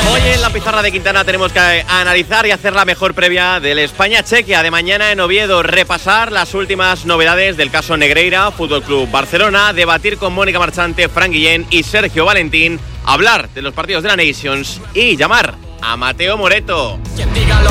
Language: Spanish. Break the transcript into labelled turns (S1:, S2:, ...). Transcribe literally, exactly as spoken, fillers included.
S1: Hoy en la pizarra de Quintana tenemos que analizar y hacer la mejor previa del España-Chequia de mañana en Oviedo, repasar las últimas novedades del caso Negreira, Fútbol Club Barcelona, debatir con Mónica Marchante, Fran Guillén y Sergio Valentín, hablar de los partidos de la Nations y llamar a Mateo Moreto.
S2: Quien diga lo